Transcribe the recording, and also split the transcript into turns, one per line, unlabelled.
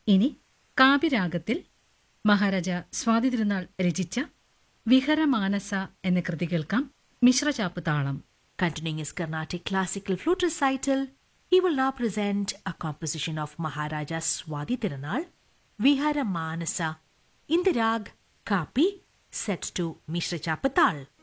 ഇനി കാവ്യരാഗത്തിൽ മഹാരാജ സ്വാതി തിരുനാൾ രചിച്ച വിഹരമാനസ എന്ന കൃതി കേൾക്കാം. മിശ്രചാപ്പ് താളം.
Continuing his Carnatic classical flute recital, he will now present a composition of Maharaja Swati Tirunal, Vihara Manasa, in the rag Kapi, set to Mishra Chapatal.